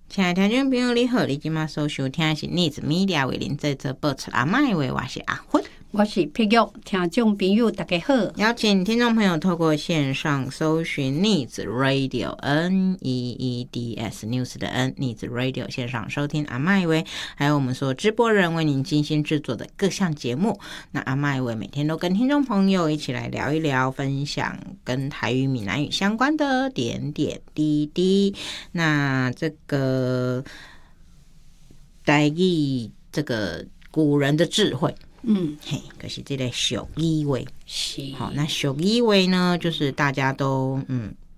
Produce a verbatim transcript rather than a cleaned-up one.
亲爱的听众朋友你好，你今晚所收听的是逆子 media 为您这则播出阿麦话，我是阿昏， 我是碧玉。听众朋友大家好， 邀请听众朋友透过线上搜寻逆子 radio N E E D S News 的 N 逆子 radio 线上收听阿麦话，还有我们所直播人为您精心制作的各项节目。那阿麦话每天都跟听众朋友一起来聊一聊，分享跟台语闽南语相关的点点滴滴。那这个台语这个古人的智慧，嗯，嘿，可是这个俗语话， 是好，那俗语话呢，就是大家都嗯